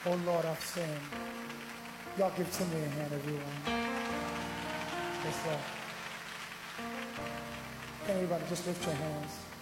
Oh Lord, I've sinned. Y'all give Timmy a hand, everyone. Yes, sir. Can everybody just lift your hands?